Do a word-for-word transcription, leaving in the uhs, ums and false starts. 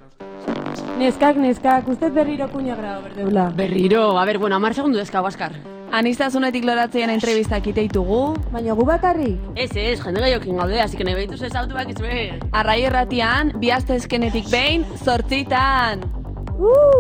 Neskak, neskak, ustez berriro kuña grado berdeula. Berriro, a ber, bueno, amar segundu dezka, Baskar. Anistazunetik loratzean entrevistak iteitugu. Baina gu bakarrik? Ez, ez, jende gaiokin gaude, así que nahi behituz ez autu bakitz be. Arrai erratian, bi astezkenetik behin, zortzitan. Uh!